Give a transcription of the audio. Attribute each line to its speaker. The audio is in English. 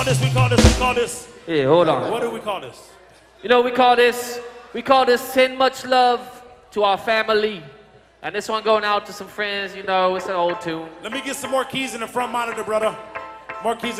Speaker 1: We call this.
Speaker 2: Yeah, hold on.
Speaker 1: What do we call this?
Speaker 2: You know, we call this Send Much Love to Our Family. And this one going out to some friends, you know, it's an old tune.
Speaker 1: Let me get some more keys in the front monitor, brother. More keys in